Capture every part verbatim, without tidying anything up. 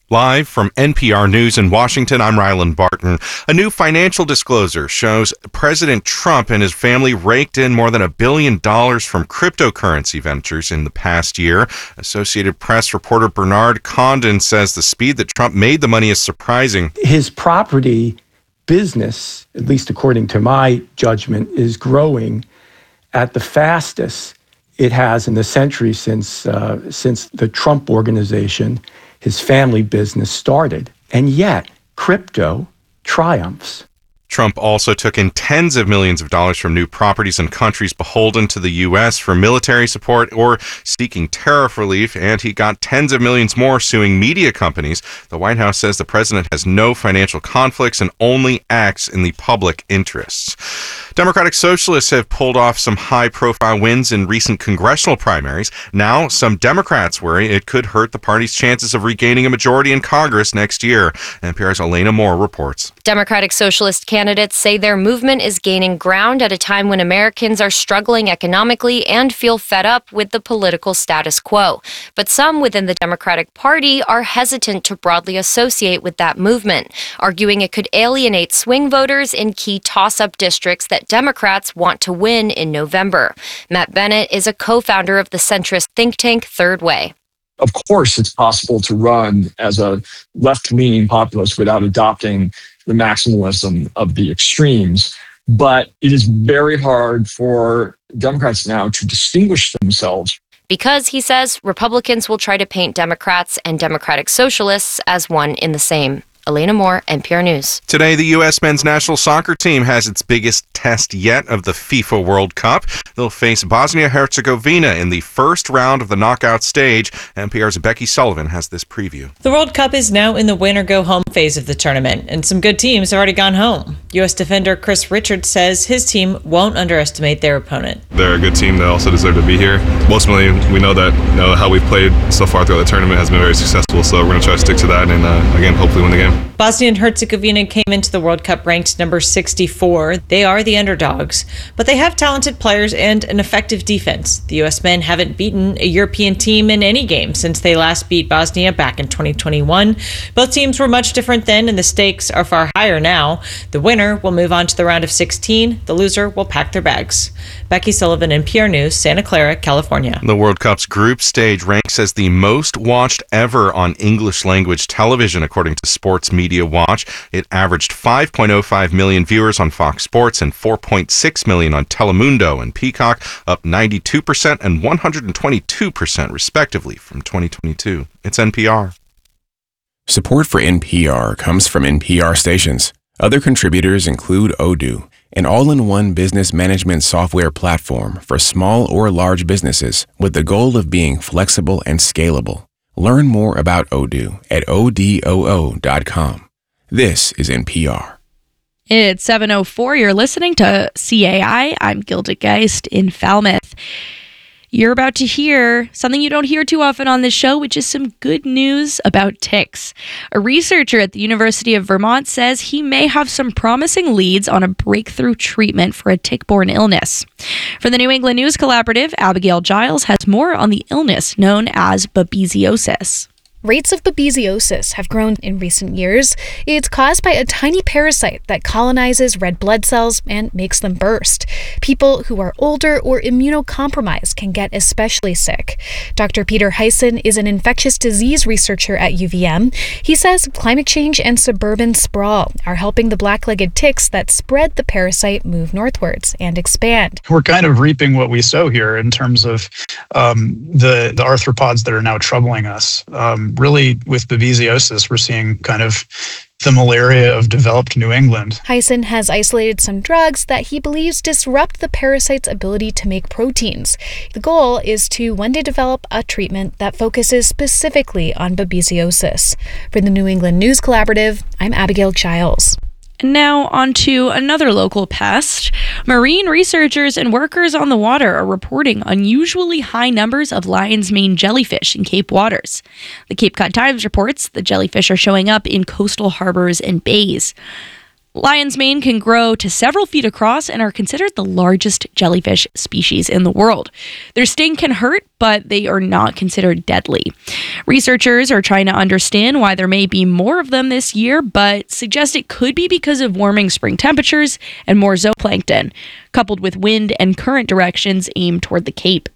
Live from N P R News in Washington, I'm Ryland Barton. A new financial disclosure shows President Trump and his family raked in more than a billion dollars from cryptocurrency ventures in the past year. Associated Press reporter Bernard Condon says the speed that Trump made the money is surprising. His property business, at least according to my judgment, is growing at the fastest it has in the century since uh, since the Trump Organization, his family business, started. And yet, crypto triumphs. Trump also took in tens of millions of dollars from new properties in countries beholden to the U S for military support or seeking tariff relief, and he got tens of millions more suing media companies. The White House says the president has no financial conflicts and only acts in the public interests. Democratic Socialists have pulled off some high-profile wins in recent congressional primaries. Now, some Democrats worry it could hurt the party's chances of regaining a majority in Congress next year. N P R's Elena Moore reports. Democratic Socialist candidates say their movement is gaining ground at a time when Americans are struggling economically and feel fed up with the political status quo. But some within the Democratic Party are hesitant to broadly associate with that movement, arguing it could alienate swing voters in key toss-up districts that Democrats want to win in November. Matt Bennett is a co-founder of the centrist think tank Third Way. Of course, it's possible to run as a left-leaning populist without adopting the maximalism of the extremes. But it is very hard for Democrats now to distinguish themselves. Because, he says, Republicans will try to paint Democrats and Democratic Socialists as one in the same. Elena Moore, N P R News. Today, the U S men's national soccer team has its biggest test yet of the FIFA World Cup. They'll face Bosnia-Herzegovina in the first round of the knockout stage. N P R's Becky Sullivan has this preview. The World Cup is now in the win-or-go-home phase of the tournament, and some good teams have already gone home. U S defender Chris Richards says his team won't underestimate their opponent. They're a good team that also deserve to be here. Ultimately, we know that you know, how we've played so far throughout the tournament has been very successful, so we're going to try to stick to that and, uh, again, hopefully win the game. Bosnia and Herzegovina came into the World Cup ranked number sixty-four. They are the underdogs, but they have talented players and an effective defense. The U S men haven't beaten a European team in any game since they last beat Bosnia back in twenty twenty-one. Both teams were much different then, and the stakes are far higher now. The winner will move on to the round of sixteen. The loser will pack their bags. Becky Sullivan, N P R News, Santa Clara, California. The World Cup's group stage ranks as the most watched ever on English-language television, according to Sports Media Watch. It averaged five point oh five million viewers on Fox Sports and four point six million on Telemundo and Peacock, up ninety-two percent and one hundred twenty-two percent respectively from twenty twenty-two. It's N P R. Support for N P R comes from N P R stations. Other contributors include Odoo, an all-in-one business management software platform for small or large businesses with the goal of being flexible and scalable. Learn more about Odoo at odoo dot com. This is N P R. It's seven oh four. You're listening to C A I. I'm Gilda Geist in Falmouth. You're about to hear something you don't hear too often on this show, which is some good news about ticks. A researcher at the University of Vermont says he may have some promising leads on a breakthrough treatment for a tick-borne illness. For the New England News Collaborative, Abigail Giles has more on the illness known as babesiosis. Rates of babesiosis have grown in recent years. It's caused by a tiny parasite that colonizes red blood cells and makes them burst. People who are older or immunocompromised can get especially sick. Doctor Peter Hyson is an infectious disease researcher at U V M. He says climate change and suburban sprawl are helping the black-legged ticks that spread the parasite move northwards and expand. We're kind of reaping what we sow here in terms of um, the, the arthropods that are now troubling us. Um, Really, with babesiosis, we're seeing kind of the malaria of developed New England. Hyson has isolated some drugs that he believes disrupt the parasite's ability to make proteins. The goal is to one day develop a treatment that focuses specifically on babesiosis. For the New England News Collaborative, I'm Abigail Giles. And now on to another local pest. Marine researchers and workers on the water are reporting unusually high numbers of lion's mane jellyfish in Cape waters. The Cape Cod Times reports the jellyfish are showing up in coastal harbors and bays. Lion's mane can grow to several feet across and are considered the largest jellyfish species in the world. Their sting can hurt, but they are not considered deadly. Researchers are trying to understand why there may be more of them this year, but suggest it could be because of warming spring temperatures and more zooplankton, coupled with wind and current directions aimed toward the Cape.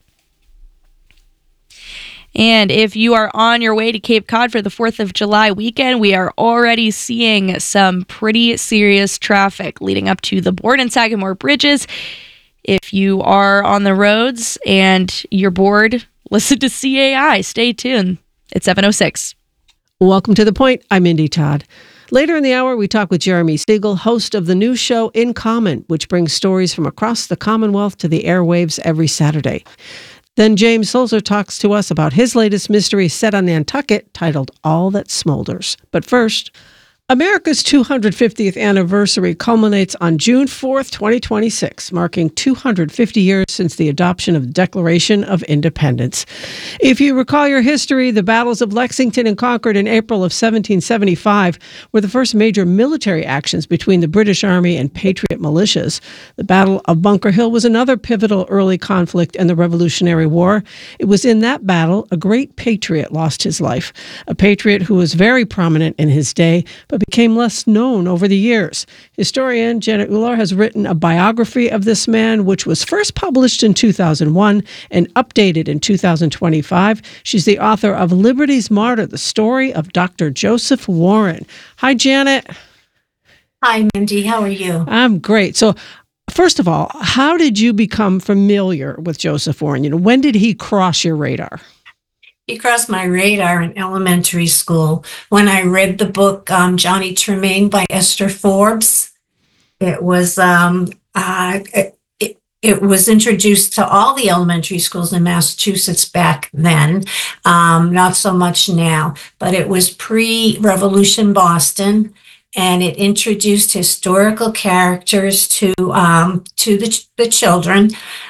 And if you are on your way to Cape Cod for the fourth of July weekend, we are already seeing some pretty serious traffic leading up to the Bourne and Sagamore bridges. If you are on the roads and you're bored, listen to C A I. Stay tuned. It's seven oh six. Welcome to The Point. I'm Indy Todd. Later in the hour, we talk with Jeremy Siegel, host of the new show In Common, which brings stories from across the Commonwealth to the airwaves every Saturday. Then James Sulzer talks to us about his latest mystery set on Nantucket titled All That Smolders. But first, America's two hundred fiftieth anniversary culminates on June fourth, twenty twenty-six, marking two hundred fifty years since the adoption of the Declaration of Independence. If you recall your history, the battles of Lexington and Concord in April of seventeen seventy-five were the first major military actions between the British Army and Patriot militias. The Battle of Bunker Hill was another pivotal early conflict in the Revolutionary War. It was in that battle a great patriot lost his life, a patriot who was very prominent in his day, but became less known over the years. Historian Janet Ular has written a biography of this man, which was first published in two thousand one and updated in two thousand twenty-five. She's the author of Liberty's Martyr, the story of Doctor Joseph Warren. Hi, Janet. Hi, Mindy. How are you? I'm great. So, first of all, how did you become familiar with Joseph Warren? You know, when did he cross your radar? He crossed my radar in elementary school when I read the book um, Johnny Tremaine by Esther Forbes. It was um, uh, it, it, it was introduced to all the elementary schools in Massachusetts back then, um, not so much now, but it was pre-Revolution Boston, and it introduced historical characters to um, to the, the children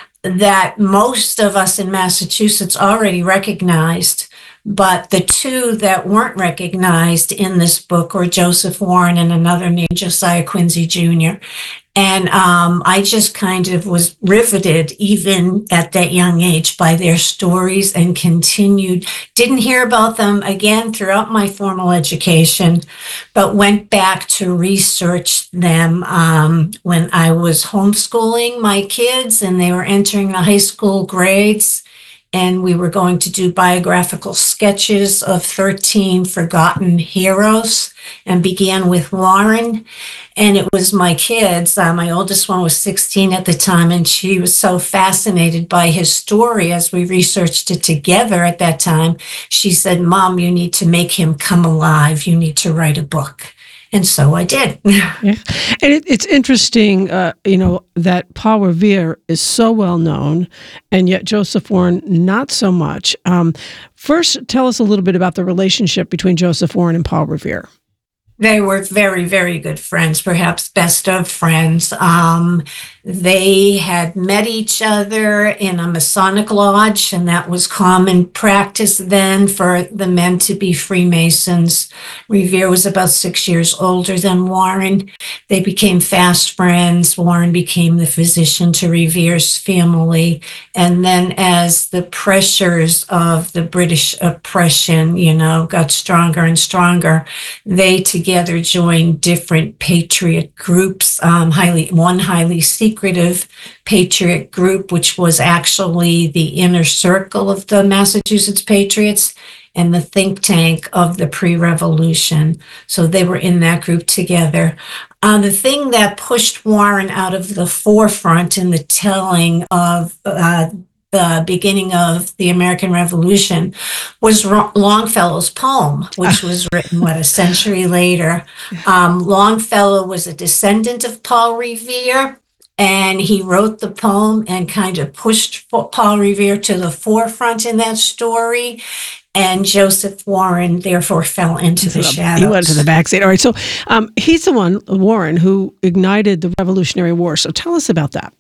that most of us in Massachusetts already recognized, but the two that weren't recognized in this book were Joseph Warren and another named Josiah Quincy Junior And um, I just kind of was riveted, even at that young age, by their stories and continued. Didn't hear about them again throughout my formal education, but went back to research them um, when I was homeschooling my kids and they were entering the high school grades. And we were going to do biographical sketches of thirteen forgotten heroes and began with Warren. And it was my kids. Uh, my oldest one was sixteen at the time, and she was so fascinated by his story as we researched it together at that time. She said, Mom, you need to make him come alive. You need to write a book. And so I did. Yeah. And it, it's interesting, uh, you know, that Paul Revere is so well known, and yet Joseph Warren, not so much. Um, first, tell us a little bit about the relationship between Joseph Warren and Paul Revere. They were very, very good friends, perhaps best of friends. Um, they had met each other in a Masonic lodge, and that was common practice then for the men to be Freemasons. Revere was about six years older than Warren. They became fast friends. Warren became the physician to Revere's family. And then as the pressures of the British oppression, you know, got stronger and stronger, they together Together joined different patriot groups, um, highly one highly secretive patriot group, which was actually the inner circle of the Massachusetts Patriots and the think tank of the pre-revolution. So they were in that group together. Uh, the thing that pushed Warren out of the forefront in the telling of uh, the beginning of the American Revolution was Longfellow's poem, which was written, what, a century later. Um, Longfellow was a descendant of Paul Revere, and he wrote the poem and kind of pushed Paul Revere to the forefront in that story. And Joseph Warren, therefore, fell into the shadows. He went to the backseat. All right, so um, he's the one, Warren, who ignited the Revolutionary War. So tell us about that.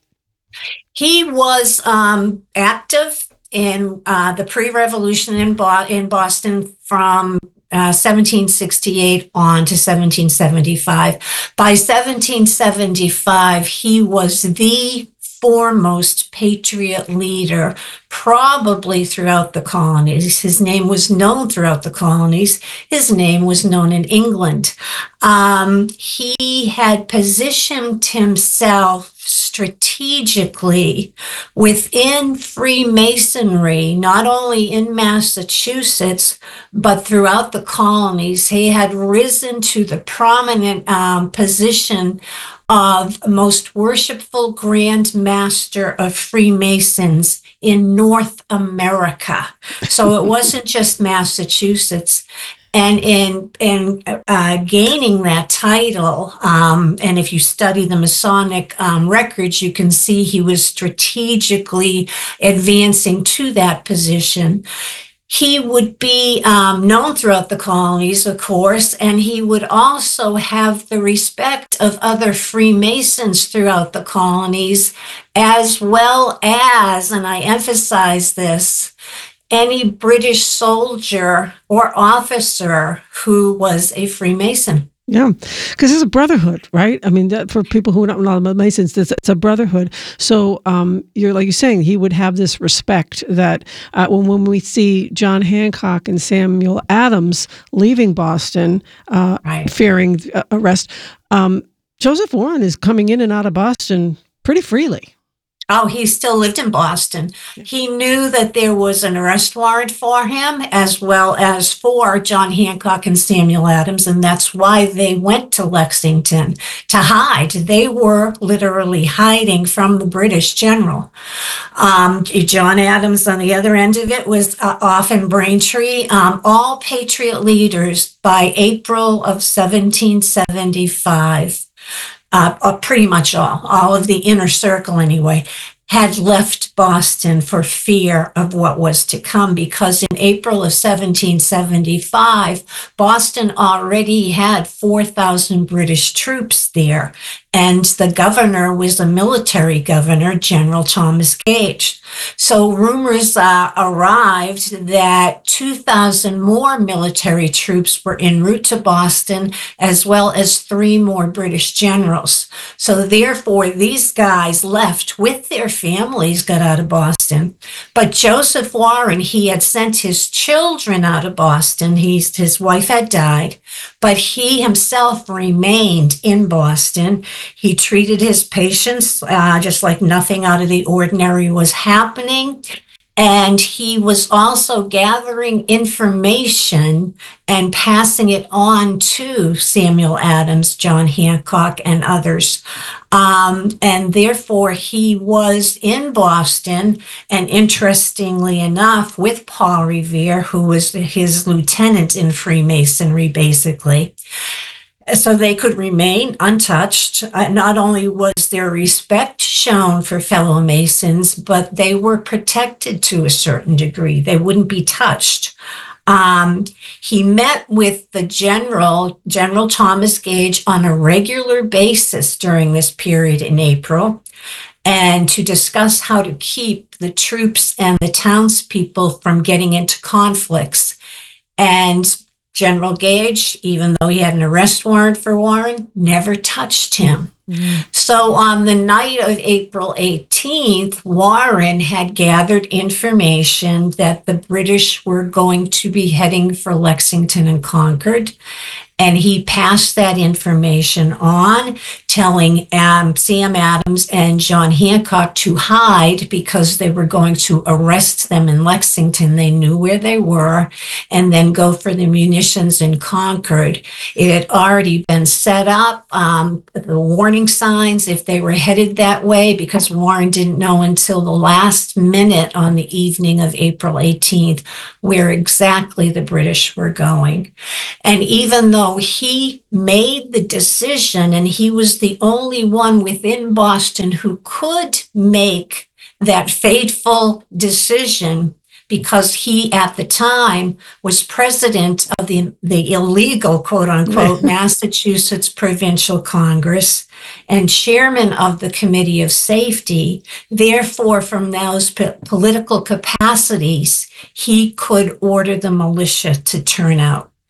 He was um, active in uh, the pre-revolution in, Bo- in Boston from uh, seventeen sixty-eight on to seventeen seventy-five. By seventeen seventy-five, he was the foremost patriot leader, probably throughout the colonies. His name was known throughout the colonies. His name was known in England. Um, he had positioned himself strategically within Freemasonry, not only in Massachusetts, but throughout the colonies. He had risen to the prominent um, position of most worshipful Grand Master of Freemasons in North America. So it wasn't just Massachusetts. And in in uh, gaining that title, um, and if you study the Masonic um, records, you can see he was strategically advancing to that position. He would be um, known throughout the colonies, of course, and he would also have the respect of other Freemasons throughout the colonies, as well as, and I emphasize this, any British soldier or officer who was a Freemason. Yeah, because it's a brotherhood, right? I mean, that, for people who don't know about Masons, it's, it's a brotherhood. So um, you're like you're saying, he would have this respect that uh, when when we see John Hancock and Samuel Adams leaving Boston, uh, right. fearing uh, arrest, um, Joseph Warren is coming in and out of Boston pretty freely. Oh, he still lived in Boston. He knew that there was an arrest warrant for him, as well as for John Hancock and Samuel Adams, and that's why they went to Lexington to hide. They were literally hiding from the British general. Um, John Adams, on the other end of it, was uh, off in Braintree. Um, all Patriot leaders by April of seventeen seventy-five. Uh, uh, pretty much all, all of the inner circle anyway, had left Boston for fear of what was to come, because in April of seventeen seventy-five, Boston already had four thousand British troops there, and the governor was a military governor, General Thomas Gage. So rumors uh, arrived that two thousand more military troops were en route to Boston, as well as three more British generals. So therefore, these guys left with their families, got out of Boston. But Joseph Warren, he had sent his children out of Boston. He's, his wife had died, but he himself remained in Boston. He treated his patients uh, just like nothing out of the ordinary was happening. And he was also gathering information and passing it on to Samuel Adams, John Hancock, and others. Um, and therefore, he was in Boston, and interestingly enough, with Paul Revere, who was his lieutenant in Freemasonry, basically. So they could remain untouched. Uh, not only was there respect shown for fellow Masons, but they were protected to a certain degree. They wouldn't be touched. Um, he met with the general, General Thomas Gage, on a regular basis during this period in April, and to discuss how to keep the troops and the townspeople from getting into conflicts. And General Gage, even though he had an arrest warrant for Warren, never touched him. Mm-hmm. So on the night of April eighteenth, Warren had gathered information that the British were going to be heading for Lexington and Concord. And he passed that information on, telling um, Sam Adams and John Hancock to hide because they were going to arrest them in Lexington. They knew where they were, and then go for the munitions in Concord. It had already been set up, um, the warning signs, if they were headed that way, because Warren didn't know until the last minute on the evening of April eighteenth where exactly the British were going. And even though he made the decision, and he was the only one within Boston who could make that fateful decision, because he at the time was president of the, the illegal, quote unquote, Massachusetts Provincial Congress and chairman of the Committee of Safety. Therefore, from those po- political capacities, he could order the militia to turn out.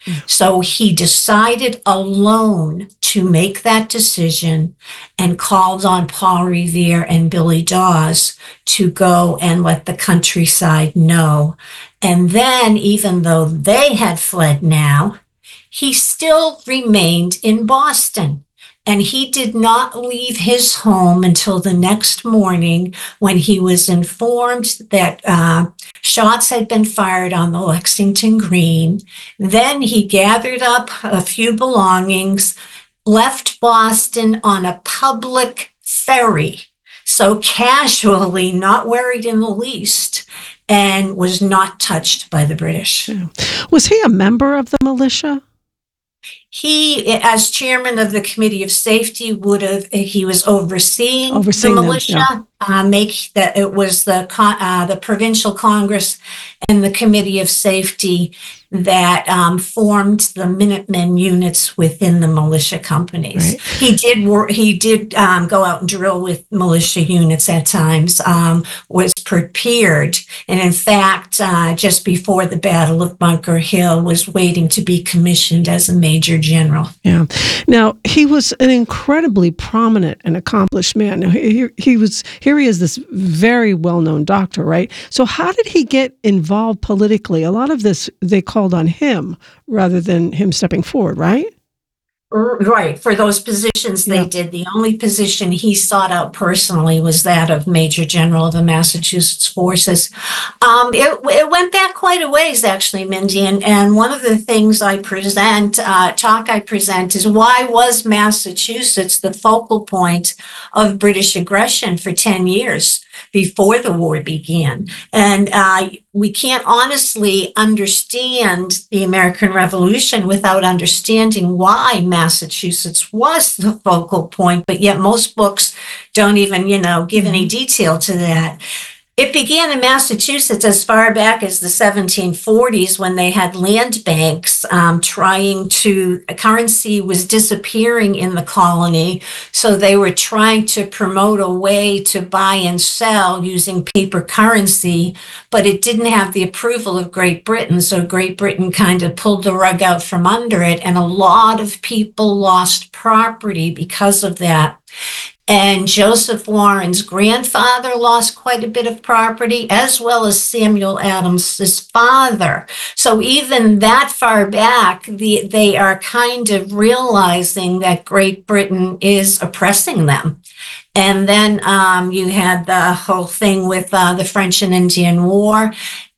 So he decided alone to make that decision and called on Paul Revere and Billy Dawes to go and let the countryside know. And then, even though they had fled now, he still remained in Boston. And he did not leave his home until the next morning when he was informed that uh, shots had been fired on the Lexington Green. Then he gathered up a few belongings, left Boston on a public ferry, so casually, not worried in the least, and was not touched by the British. Was he a member of the militia? He, as chairman of the Committee of Safety, would have, he was overseeing, Overseeing the them, militia, yeah. uh, make that it was the con- uh, the Provincial Congress and the Committee of Safety that um, formed the Minutemen units within the militia companies. Right. He did work, he did um, go out and drill with militia units at times, um, was prepared, and in fact, uh, just before the Battle of Bunker Hill, was waiting to be commissioned as a major general. Yeah. Now, he was an incredibly prominent and accomplished man. Now, he, he was, here he is, this very well-known doctor, right? So how did he get involved politically? A lot of this, they called on him rather than him stepping forward, right? Right. For those positions they Yeah. did. The only position he sought out personally was that of Major General of the Massachusetts Forces. Um, it, it went back quite a ways, actually, Mindy. And, and one of the things I present, uh, talk I present, is why was Massachusetts the focal point of British aggression for ten years before the war began? And uh, we can't honestly understand the American Revolution without understanding why Massachusetts was the focal point, but yet most books don't even, you know, give any detail to that. It began in Massachusetts as far back as the seventeen forties when they had land banks um, trying to, currency was disappearing in the colony. So they were trying to promote a way to buy and sell using paper currency, but it didn't have the approval of Great Britain. So Great Britain kind of pulled the rug out from under it. And a lot of people lost property because of that. And Joseph Warren's grandfather lost quite a bit of property, as well as Samuel Adams's father. So even that far back, the, they are kind of realizing that Great Britain is oppressing them. And then um, you had the whole thing with uh, the French and Indian War.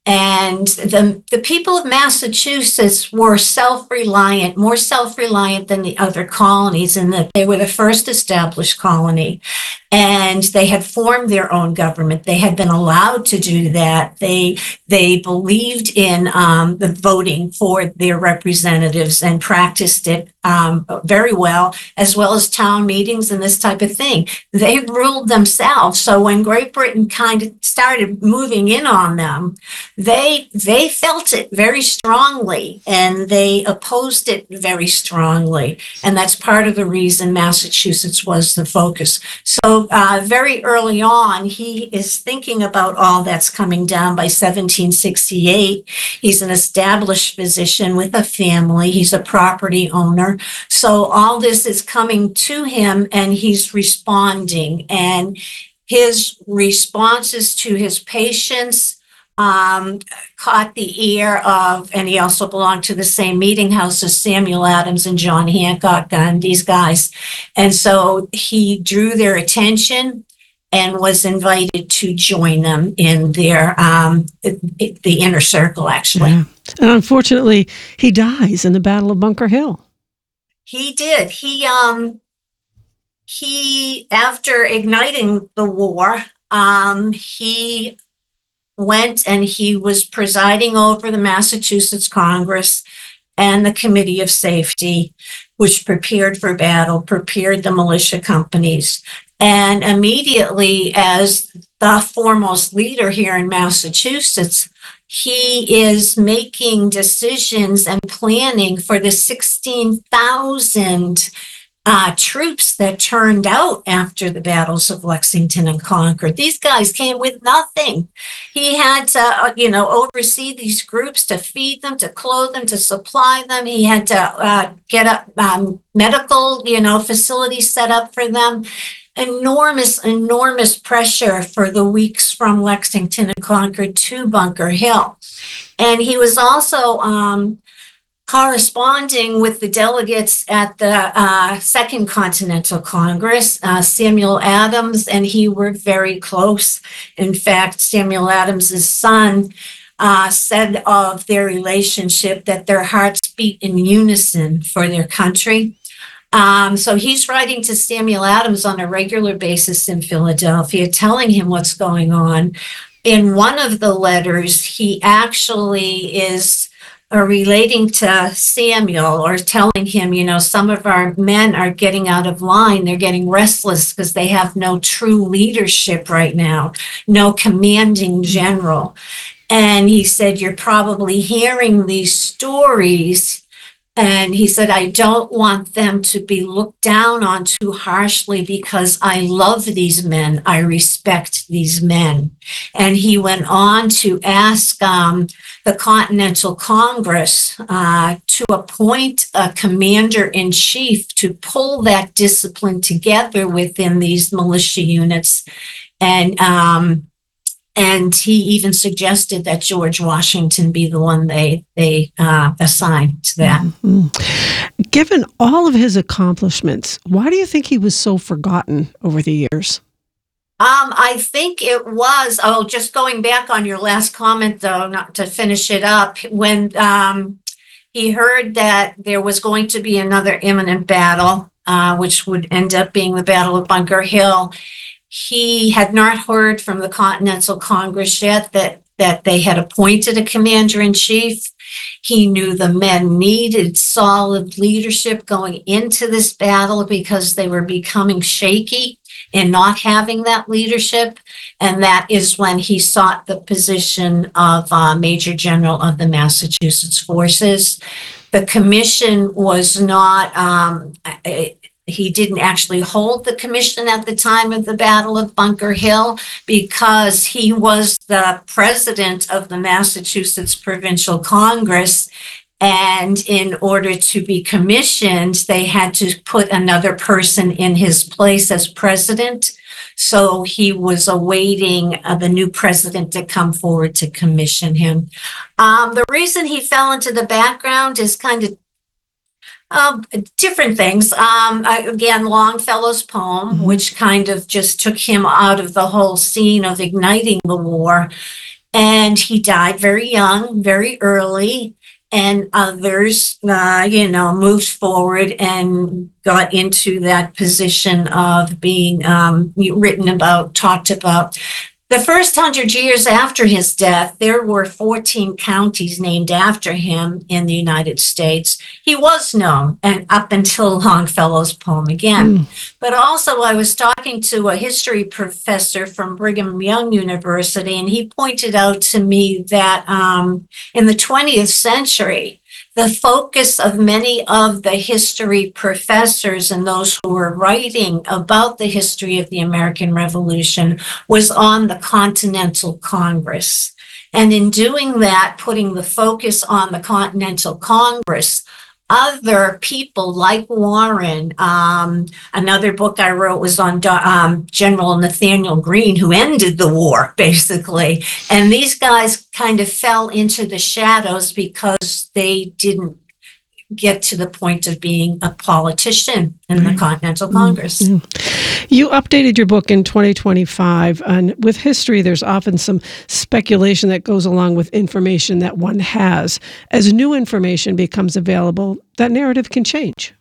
And the, the people of Massachusetts were self-reliant, more self-reliant than the other colonies, in that they were the first established colony. And they had formed their own government. They had been allowed to do that. They they believed in um, the voting for their representatives and practiced it um, very well, as well as town meetings and this type of thing. They ruled themselves. So when Great Britain kind of started moving in on them, they they felt it very strongly, and they opposed it very strongly. And that's part of the reason Massachusetts was the focus. So uh, very early on, he is thinking about all that's coming down. By seventeen sixty-eight, he's an established physician with a family. He's a property owner. So all this is coming to him, and he's responding. And his responses to his patients um, caught the ear of, and he also belonged to the same meeting house as Samuel Adams and John Hancock and these guys. And so he drew their attention and was invited to join them in their, um, the inner circle, actually. Yeah. And unfortunately, he dies in the Battle of Bunker Hill. He did. He, um, he, after igniting the war, um, he went and he was presiding over the Massachusetts Congress and the Committee of Safety, which prepared for battle, prepared the militia companies. And immediately, as the foremost leader here in Massachusetts, he is making decisions and planning for the sixteen thousand uh, troops that turned out after the battles of Lexington and Concord. These guys came with nothing. He had to, uh, you know, oversee these groups, to feed them, to clothe them, to supply them. He had to uh, get a um, medical, you know, facilities set up for them. Enormous, enormous pressure for the weeks from Lexington and Concord to Bunker Hill. And he was also um, corresponding with the delegates at the uh, Second Continental Congress, uh, Samuel Adams, and he were very close. In fact, Samuel Adams's son uh, said of their relationship that their hearts beat in unison for their country. Um, so he's writing to Samuel Adams on a regular basis in Philadelphia, telling him what's going on. In one of the letters, he actually is uh, relating to Samuel, or telling him, you know, some of our men are getting out of line. They're getting restless because they have no true leadership right now, no commanding general. And he said, you're probably hearing these stories. And he said, I don't want them to be looked down on too harshly, because I love these men. I respect these men. And he went on to ask um, the Continental Congress uh, to appoint a commander-in-chief to pull that discipline together within these militia units. And um, And he even suggested that George Washington be the one they they uh, assigned to that. Mm-hmm. Given all of his accomplishments, why do you think he was so forgotten over the years? Um, I think it was, oh, just going back on your last comment, though, not to finish it up, when um, he heard that there was going to be another imminent battle, uh, which would end up being the Battle of Bunker Hill. He had not heard from the Continental Congress yet that, that they had appointed a commander-in-chief. He knew the men needed solid leadership going into this battle, because they were becoming shaky in not having that leadership. And that is when he sought the position of uh, Major General of the Massachusetts Forces. The commission was not... Um, it, He didn't actually hold the commission at the time of the Battle of Bunker Hill, because he was the president of the Massachusetts Provincial Congress. And in order to be commissioned, they had to put another person in his place as president. So he was awaiting uh, the new president to come forward to commission him. Um, the reason he fell into the background is kind of Uh, different things. Um, I, again, Longfellow's poem, mm-hmm. which kind of just took him out of the whole scene of igniting the war. And he died very young, very early. And others, uh, you know, moved forward and got into that position of being um, written about, talked about. The first hundred years after his death, there were fourteen counties named after him in the United States. He was known, and up until Longfellow's poem again. Mm. But also, I was talking to a history professor from Brigham Young University, and he pointed out to me that um, in the twentieth century, the focus of many of the history professors and those who were writing about the history of the American Revolution was on the Continental Congress. And in doing that, putting the focus on the Continental Congress, other people like Warren, um, another book I wrote was on um, General Nathaniel Greene, who ended the war, basically. And these guys kind of fell into the shadows because they didn't get to the point of being a politician in the Continental Congress. Mm-hmm. You updated your book in twenty twenty-five, and with history, there's often some speculation that goes along with information that one has. As new information becomes available, that narrative can change.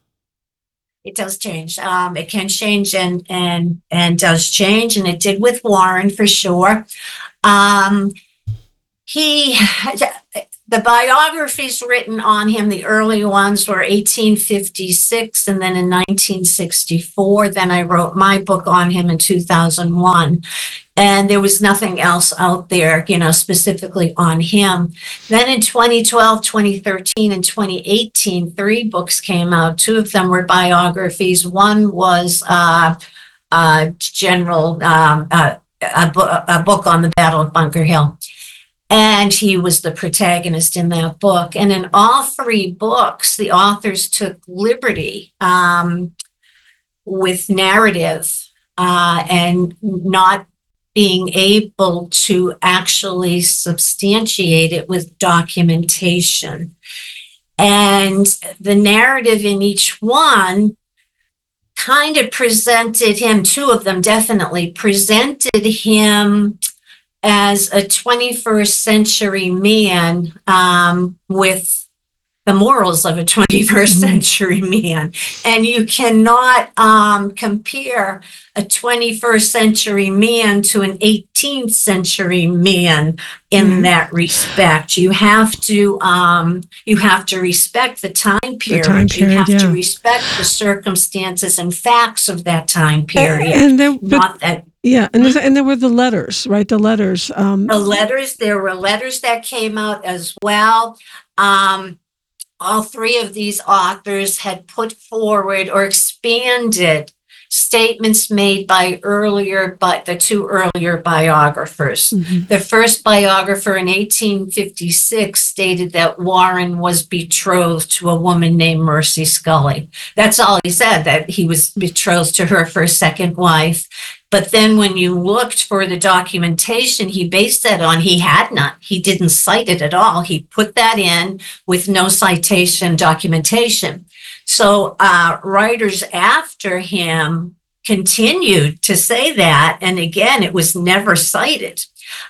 It does change. Um, it can change and and and does change, and it did with Warren for sure. Um, he the biographies written on him, the early ones were eighteen fifty-six and then in nineteen sixty-four. Then I wrote my book on him in two thousand one. And there was nothing else out there, you know, specifically on him. Then in twenty twelve, twenty thirteen, and twenty eighteen, three books came out. Two of them were biographies. One was uh, uh, general, um, uh, a, bu- a book on the Battle of Bunker Hill. And he was the protagonist in that book. And in all three books, the authors took liberty um, with narrative uh, and not being able to actually substantiate it with documentation. And the narrative in each one kind of presented him, two of them definitely presented him as a twenty-first century man um, with the morals of a twenty-first century man. And you cannot um, compare a twenty-first century man to an eighteenth century man in mm-hmm. that respect. You have to um, you have to respect the time period. The time period you have yeah. to respect the circumstances and facts of that time period. And, and there, not that. Yeah, and and there were the letters, right? The letters. Um, the letters. There were letters that came out as well. Um, all three of these authors had put forward or expanded statements made by earlier, but the two earlier biographers. Mm-hmm. The first biographer in eighteen fifty-six stated that Warren was betrothed to a woman named Mercy Scully. That's all he said, that he was betrothed to her for a second wife. But then when you looked for the documentation he based that on, he had not. He didn't cite it at all. He put that in with no citation documentation. So uh, writers after him continued to say that. And again, it was never cited.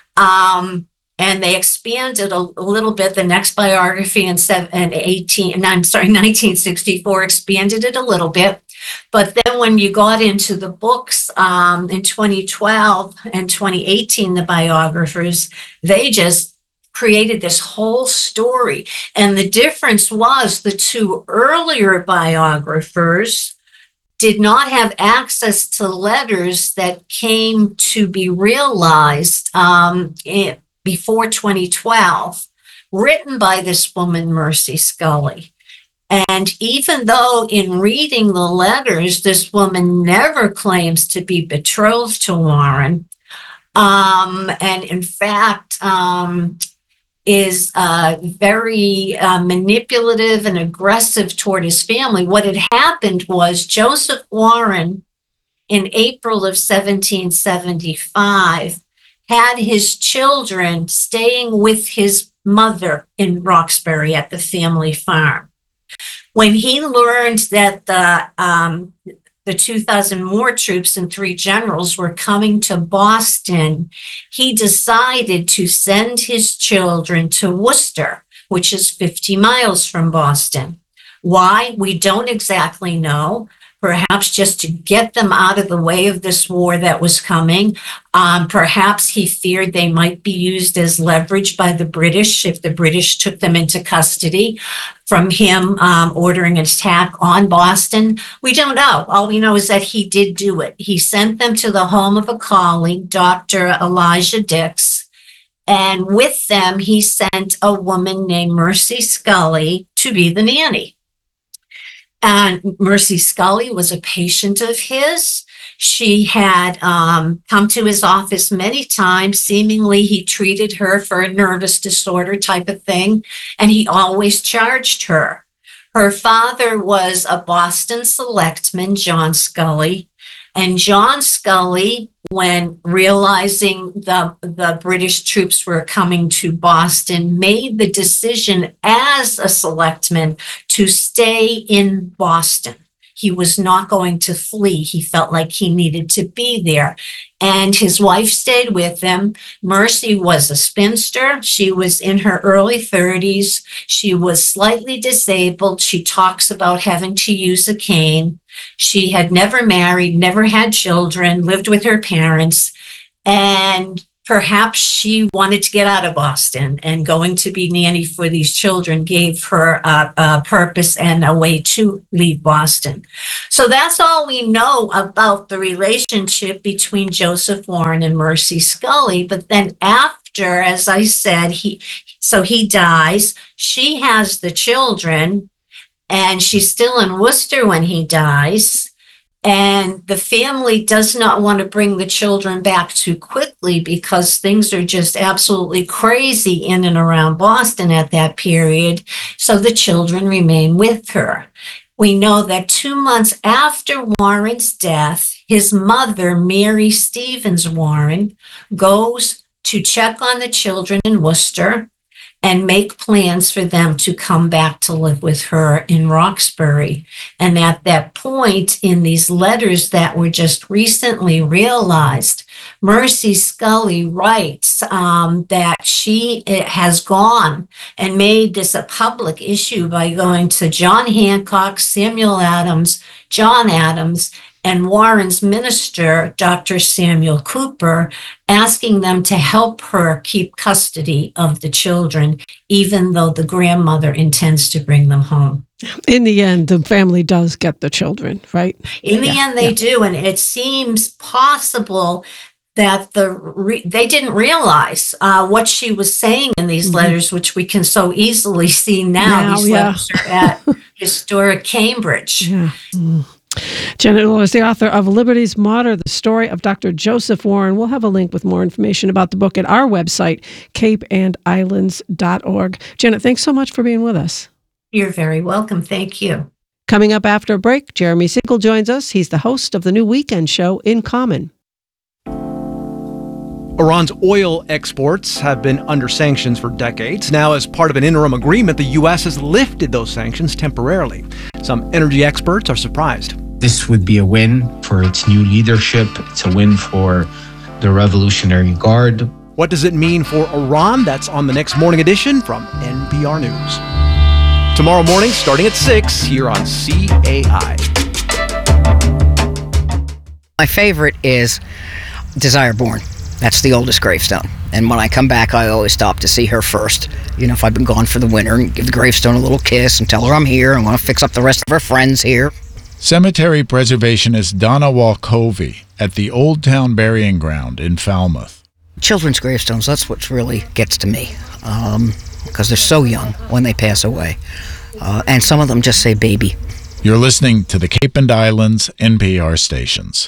Um, and they expanded a, a little bit. The next biography in seven, eighteen, and I'm sorry, nineteen sixty-four expanded it a little bit. But then when you got into the books um, in twenty twelve and twenty eighteen, the biographers, they just created this whole story. And the difference was the two earlier biographers did not have access to letters that came to be realized um, in, before twenty twelve, written by this woman, Mercy Scully. And even though in reading the letters, this woman never claims to be betrothed to Warren, um, and in fact um, is uh, very uh, manipulative and aggressive toward his family. What had happened was Joseph Warren, in April of seventeen seventy-five, had his children staying with his mother in Roxbury at the family farm. When he learned that the um, the two thousand more troops and three generals were coming to Boston, he decided to send his children to Worcester, which is fifty miles from Boston. Why? We don't exactly know. Perhaps just to get them out of the way of this war that was coming. Um, perhaps he feared they might be used as leverage by the British if the British took them into custody from him um, ordering an attack on Boston. We don't know. All we know is that he did do it. He sent them to the home of a colleague, Doctor Elijah Dix, and with them he sent a woman named Mercy Scully to be the nanny. And Mercy Scully was a patient of his. She had um, come to his office many times. Seemingly, he treated her for a nervous disorder type of thing, and he always charged her. Her father was a Boston selectman, John Scully, and John Scully, when realizing the, the British troops were coming to Boston, made the decision as a selectman to stay in Boston. He was not going to flee. He felt like he needed to be there. And his wife stayed with him. Mercy was a spinster. She was in her early thirties. She was slightly disabled. She talks about having to use a cane. She had never married, never had children, lived with her parents. And perhaps she wanted to get out of Boston, and going to be nanny for these children gave her a, a purpose and a way to leave Boston. So that's all we know about the relationship between Joseph Warren and Mercy Scully. But then after, as I said, he so he dies. She has the children, and she's still in Worcester when he dies. And the family does not want to bring the children back too quickly because things are just absolutely crazy in and around Boston at that period. So the children remain with her. We know that two months after Warren's death, his mother, Mary Stevens Warren, goes to check on the children in Worcester and make plans for them to come back to live with her in Roxbury. And at that point, in these letters that were just recently realized, Mercy Scully writes um, that she has gone and made this a public issue by going to John Hancock, Samuel Adams, John Adams, and Warren's minister, Doctor Samuel Cooper, asking them to help her keep custody of the children, even though the grandmother intends to bring them home. In the end, the family does get the children, right? In the Yeah, end, they yeah. do, and it seems possible that the re- they didn't realize uh, what she was saying in these Mhm. letters, which we can so easily see now. Now, These yeah. letters are at historic Cambridge. Yeah. Mm. Janet Lohr is the author of Liberty's Martyr, the story of Doctor Joseph Warren. We'll have a link with more information about the book at our website, cape and islands dot org. Janet, thanks so much for being with us. You're very welcome. Thank you. Coming up after a break, Jeremy Siegel joins us. He's the host of the new weekend show, In Common. Iran's oil exports have been under sanctions for decades. Now, as part of an interim agreement, the U S has lifted those sanctions temporarily. Some energy experts are surprised. This would be a win for its new leadership. It's a win for the Revolutionary Guard. What does it mean for Iran? That's on the next morning edition from N P R News. Tomorrow morning, starting at six, here on C A I. My favorite is Desire Born. That's the oldest gravestone. And when I come back, I always stop to see her first. You know, if I've been gone for the winter, and give the gravestone a little kiss and tell her I'm here. I want to fix up the rest of her friends here. Cemetery preservationist Donna Walkovy at the Old Town Burying Ground in Falmouth. Children's gravestones, that's what really gets to me. Um, because they're so young when they pass away. Uh, and some of them just say baby. You're listening to the Cape and Islands N P R stations.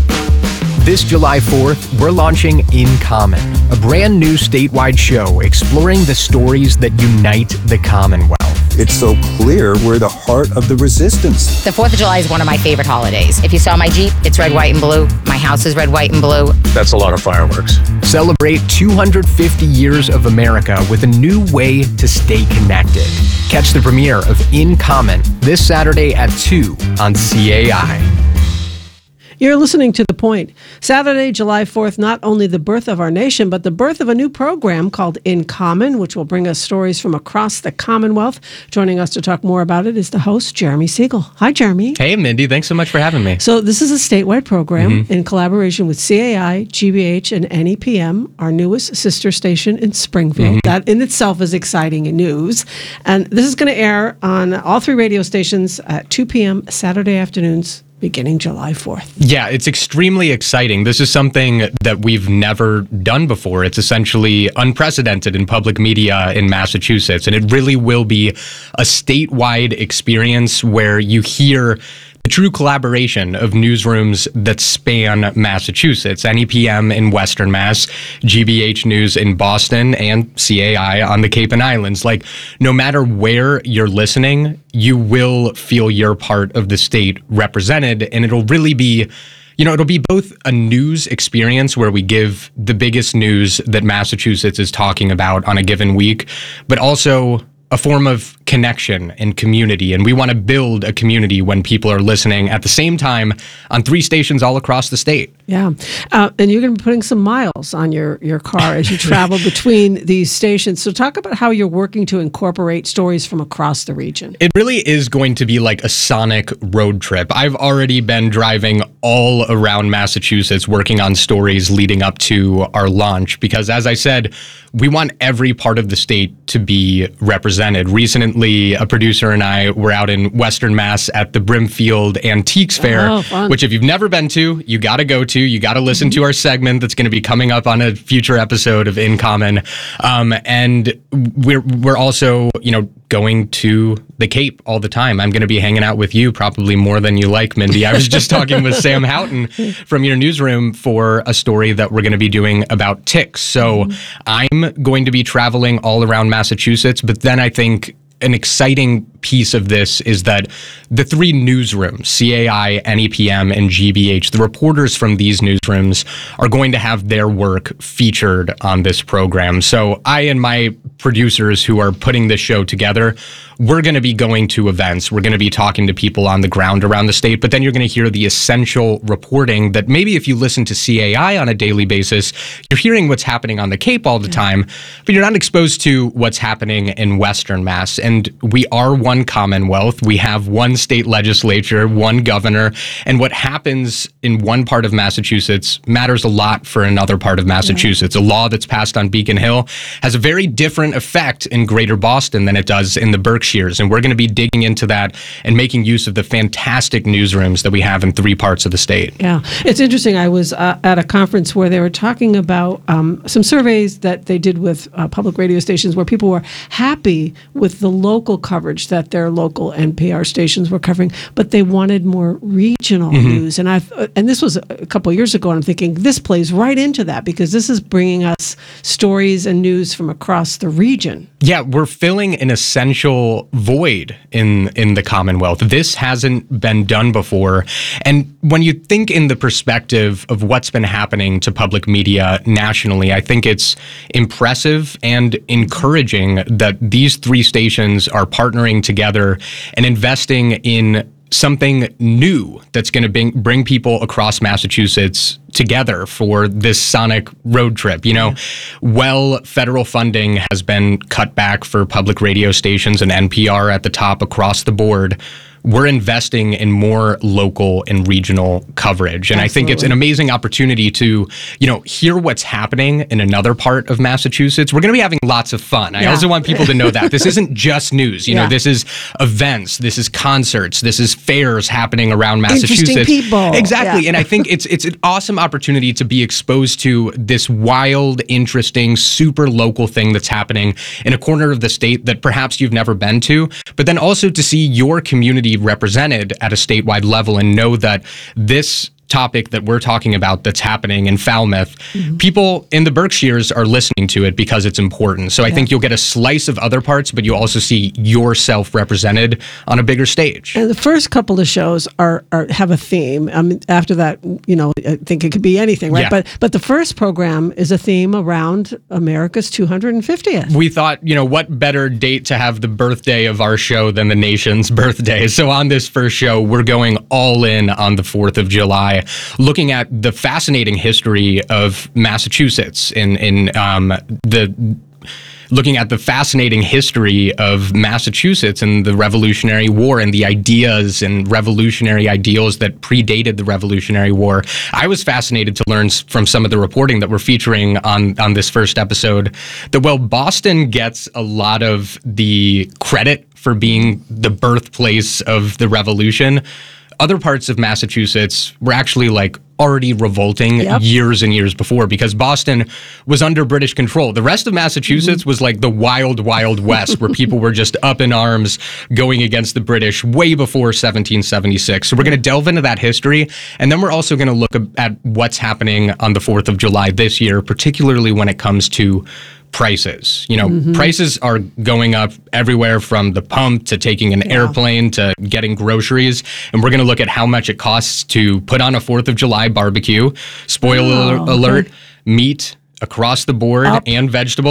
This July fourth, we're launching In Common, a brand new statewide show exploring the stories that unite the Commonwealth. It's so clear we're the heart of the resistance. The fourth of July is one of my favorite holidays. If you saw my Jeep, it's red, white, and blue. My house is red, white, and blue. That's a lot of fireworks. Celebrate two hundred fifty years of America with a new way to stay connected. Catch the premiere of In Common this Saturday at two on C A I. You're listening to The Point. Saturday, July fourth, not only the birth of our nation, but the birth of a new program called In Common, which will bring us stories from across the Commonwealth. Joining us to talk more about it is the host, Jeremy Siegel. Hi, Jeremy. Hey, Mindy. Thanks so much for having me. So this is a statewide program Mm-hmm. in collaboration with C A I, G B H, and N E P M, our newest sister station in Springfield. Mhm. That in itself is exciting news. And this is going to air on all three radio stations at two p.m. Saturday afternoons, beginning July fourth. Yeah, it's extremely exciting. This is something that we've never done before. It's essentially unprecedented in public media in Massachusetts, and it really will be a statewide experience where you hear the true collaboration of newsrooms that span Massachusetts, N E P M in Western Mass, G B H News in Boston, and C A I on the Cape and Islands. Like, no matter where you're listening, you will feel your part of the state represented, and it'll really be, you know, it'll be both a news experience where we give the biggest news that Massachusetts is talking about on a given week, but also a form of connection and community. And we want to build a community when people are listening at the same time on three stations all across the state. Yeah. Uh, and you're going to be putting some miles on your, your car as you travel between these stations. So talk about how you're working to incorporate stories from across the region. It really is going to be like a sonic road trip. I've already been driving all around Massachusetts working on stories leading up to our launch because, as I said, we want every part of the state to be represented. Recently, a producer and I were out in Western Mass at the Brimfield Antiques Fair, Oh, fun. which if you've never been to, you got to go to. You got to listen to our segment that's going to be coming up on a future episode of In Common. Um, and we're we're also, you know, going to the Cape all the time. I'm going to be hanging out with you probably more than you like, Mindy. I was just talking with Sam Houghton from your newsroom for a story that we're going to be doing about ticks. So mm-hmm. I'm going to be traveling all around Massachusetts, but then I think an exciting piece of this is that the three newsrooms, C A I, N E P M, and G B H, the reporters from these newsrooms are going to have their work featured on this program. So I and my producers who are putting this show together, we're going to be going to events. We're going to be talking to people on the ground around the state, but then you're going to hear the essential reporting that maybe if you listen to C A I on a daily basis, you're hearing what's happening on the Cape all the time, but you're not exposed to what's happening in Western Mass. And we are one Commonwealth. We have one state legislature, one governor, and what happens in one part of Massachusetts matters a lot for another part of Massachusetts. Yeah. A law that's passed on Beacon Hill has a very different effect in Greater Boston than it does in the Berkshires, and we're going to be digging into that and making use of the fantastic newsrooms that we have in three parts of the state. Yeah, it's interesting. I was uh, at a conference where they were talking about um, some surveys that they did with uh, public radio stations where people were happy with the local coverage that their local N P R stations were covering, but they wanted more regional mm-hmm. news. And I and this was a couple of years ago, and I'm thinking this plays right into that because this is bringing us stories and news from across the region. Yeah, we're filling an essential void in in the Commonwealth. This hasn't been done before. And when you think in the perspective of what's been happening to public media nationally, I think it's impressive and encouraging that these three stations are partnering together and investing in something new that's going to bring, bring people across Massachusetts together for this sonic road trip. You know, well, federal funding has been cut back for public radio stations and N P R at the top across the board. We're investing in more local and regional coverage. And Absolutely. I think it's an amazing opportunity to, you know, hear what's happening in another part of Massachusetts. We're going to be having lots of fun. I yeah. also want people to know that this isn't just news. You yeah. know, this is events, this is concerts, this is fairs happening around Massachusetts. Interesting people. Exactly. Yeah. And I think it's it's an awesome opportunity to be exposed to this wild, interesting, super local thing that's happening in a corner of the state that perhaps you've never been to, but then also to see your community represented at a statewide level and know that this topic that we're talking about that's happening in Falmouth, mm-hmm. people in the Berkshires are listening to it because it's important. So I yeah. think you'll get a slice of other parts, but you also see yourself represented on a bigger stage. And the first couple of shows are, are have a theme. I mean, after that, you know, I think it could be anything, right? Yeah. But but the first program is a theme around America's two hundred fiftieth. We thought, you know, what better date to have the birthday of our show than the nation's birthday? So on this first show, we're going all in on the fourth of July. Looking at the fascinating history of Massachusetts in in um, the looking at the fascinating history of Massachusetts and the Revolutionary War and the ideas and revolutionary ideals that predated the Revolutionary War. I was fascinated to learn from some of the reporting that we're featuring on, on this first episode that, well, Boston gets a lot of the credit for being the birthplace of the Revolution. Other parts of Massachusetts were actually like already revolting yep. years and years before because Boston was under British control. The rest of Massachusetts mm-hmm. was like the wild, wild west where people were just up in arms going against the British way before seventeen seventy-six. So we're going to delve into that history. And then we're also going to look at what's happening on the fourth of July this year, particularly when it comes to prices. You know, mm-hmm. prices are going up everywhere from the pump to taking an yeah. airplane to getting groceries. And we're going to look at how much it costs to put on a fourth of July barbecue. Spoiler oh, alert, okay. meat across the board up. and vegetables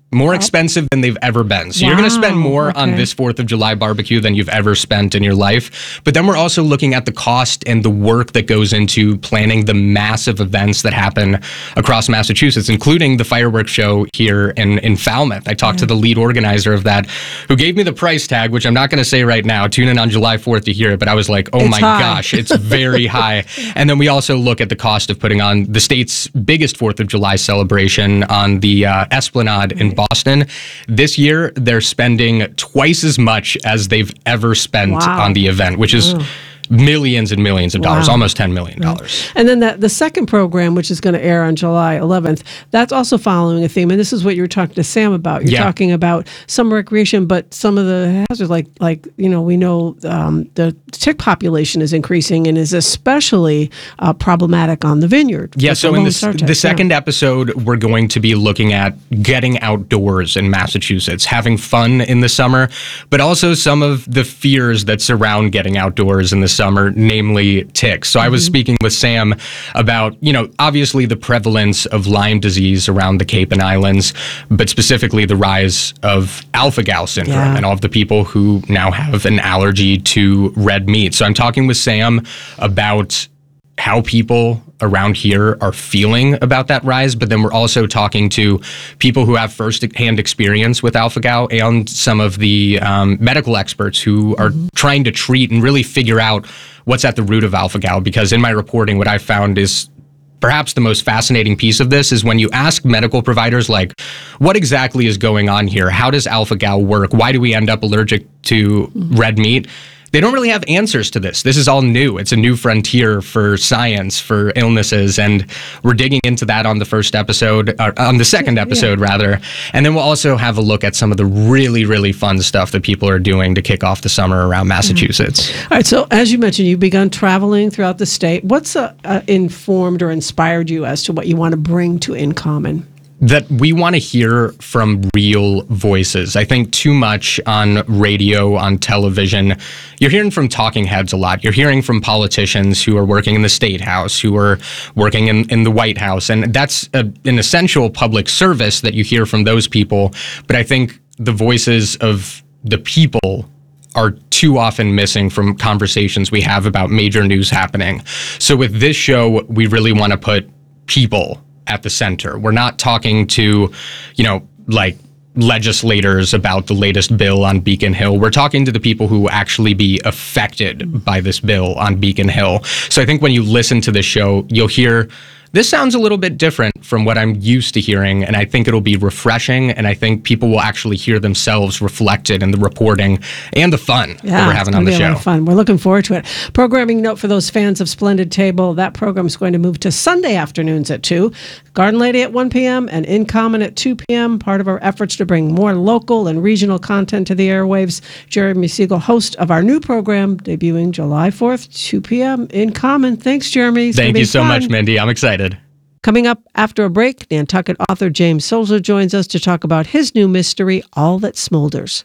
more expensive than they've ever been. So wow, you're going to spend more okay. on this fourth of July barbecue than you've ever spent in your life. But then we're also looking at the cost and the work that goes into planning the massive events that happen across Massachusetts, including the fireworks show here in, in Falmouth. I talked yeah. to the lead organizer of that, who gave me the price tag, which I'm not going to say right now. Tune in on July fourth to hear it. But I was like, oh it's my high. gosh, it's very high. And then we also look at the cost of putting on the state's biggest fourth of July celebration on the uh, Esplanade in Boston. This year, they're spending twice as much as they've ever spent wow. on the event, which is oh. millions and millions of dollars, wow. almost ten million dollars. Right. And then that, the second program, which is going to air on July eleventh, that's also following a theme. And this is what you were talking to Sam about. You're yeah. talking about some recreation, but some of the hazards, like, like you know, we know um, the tick population is increasing and is especially uh, problematic on the vineyard. Yeah, so in this, the second yeah. episode, we're going to be looking at getting outdoors in Massachusetts, having fun in the summer, but also some of the fears that surround getting outdoors in the summer, namely ticks. So I was mm-hmm. speaking with Sam about, you know, obviously the prevalence of Lyme disease around the Cape and Islands, but specifically the rise of alpha-gal syndrome yeah. and all of the people who now have an allergy to red meat. So I'm talking with Sam about how people around here are feeling about that rise, but then we're also talking to people who have first-hand experience with alpha-gal and some of the um, medical experts who are mm-hmm. trying to treat and really figure out what's at the root of alpha-gal. Because in my reporting, what I found is perhaps the most fascinating piece of this is when you ask medical providers, like, what exactly is going on here? How does alpha-gal work? Why do we end up allergic to mm-hmm. red meat? They don't really have answers to this. This is all new. It's a new frontier for science, for illnesses, and we're digging into that on the first episode, or on the second episode, yeah. rather. And then we'll also have a look at some of the really, really fun stuff that people are doing to kick off the summer around Massachusetts. Mm-hmm. All right, so as you mentioned, you've begun traveling throughout the state. What's uh, uh, informed or inspired you as to what you want to bring to In Common? That we want to hear from real voices. I think too much on radio, on television, you're hearing from talking heads a lot. You're hearing from politicians who are working in the State House, who are working in, in the White House. And that's a, an essential public service that you hear from those people. But I think the voices of the people are too often missing from conversations we have about major news happening. So with this show, we really want to put people at the center. We're not talking to, you know, like legislators about the latest bill on Beacon Hill. We're talking to the people who will actually be affected by this bill on Beacon Hill. So I think when you listen to this show, you'll hear this sounds a little bit different from what I'm used to hearing, and I think it'll be refreshing, and I think people will actually hear themselves reflected in the reporting and the fun yeah, that we're having on the show. It's going to be a lot of fun. We're looking forward to it. Programming note for those fans of Splendid Table, that program is going to move to Sunday afternoons at two, Garden Lady at one p.m., and In Common at two p.m., part of our efforts to bring more local and regional content to the airwaves. Jeremy Siegel, host of our new program, debuting July fourth, two p.m., In Common. Thanks, Jeremy. It's Thank you so fun. much, Mindy. I'm excited. Coming up after a break, Nantucket author James Sulzer joins us to talk about his new mystery, All That Smolders.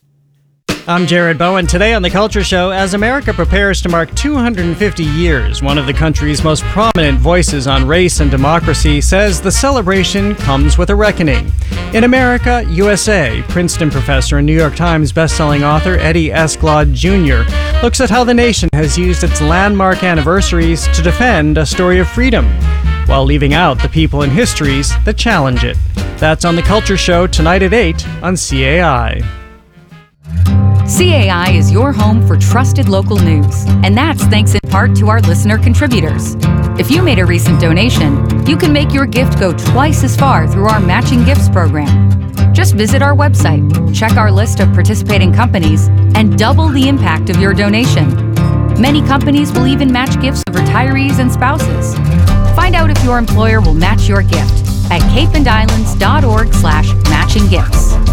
I'm Jared Bowen. Today on The Culture Show, as America prepares to mark two hundred fifty years, one of the country's most prominent voices on race and democracy says the celebration comes with a reckoning. In America, U S A, Princeton professor and New York Times bestselling author Eddie Esclade Junior looks at how the nation has used its landmark anniversaries to defend a story of freedom, while leaving out the people and histories that challenge it. That's on The Culture Show tonight at eight on C A I. C A I is your home for trusted local news, and that's thanks in part to our listener contributors. If you made a recent donation, you can make your gift go twice as far through our Matching Gifts program. Just visit our website, check our list of participating companies, and double the impact of your donation. Many companies will even match gifts of retirees and spouses. Find out if your employer will match your gift at cape and islands dot org slash matching gifts.